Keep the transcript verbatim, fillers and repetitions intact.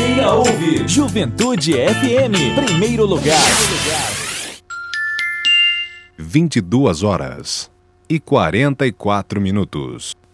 Você ouve Juventude F M, primeiro lugar. vinte e duas horas e quarenta e quatro minutos.